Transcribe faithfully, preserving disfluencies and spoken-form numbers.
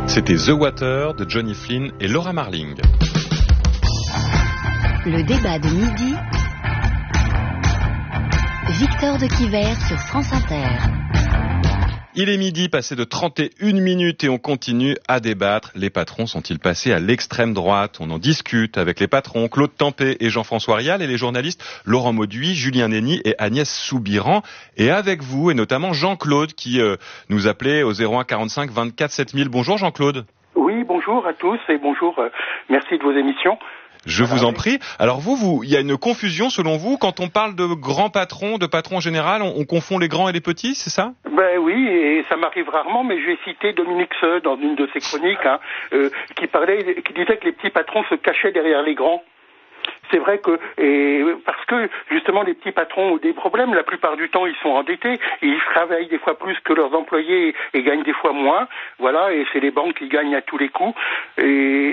C'était The Water de Johnny Flynn et Laura Marling. Le débat de midi, Victor de Quiver sur France Inter. Il est midi, passé de trente et une minutes et on continue à débattre. Les patrons sont-ils passés à l'extrême droite? On en discute avec les patrons Claude Tempé et Jean-François Rial et les journalistes Laurent Mauduit, Julien Nény et Agnès Soubiran. Et avec vous, et notamment Jean-Claude qui euh, nous appelait au zéro un quarante-cinq vingt-quatre sept mille. Bonjour Jean-Claude. Oui, bonjour à tous et bonjour, euh, merci de vos émissions. Je vous en prie. Alors vous, vous, il y a une confusion selon vous quand on parle de grands patrons, de patrons en général, on, on confond les grands et les petits, c'est ça? Ben oui, et ça m'arrive rarement, mais je vais citer Dominique Seux dans une de ses chroniques, hein, euh, qui parlait, qui disait que les petits patrons se cachaient derrière les grands. C'est vrai que, et parce que justement les petits patrons ont des problèmes, la plupart du temps ils sont endettés, et ils travaillent des fois plus que leurs employés et gagnent des fois moins, voilà, et c'est les banques qui gagnent à tous les coups. Et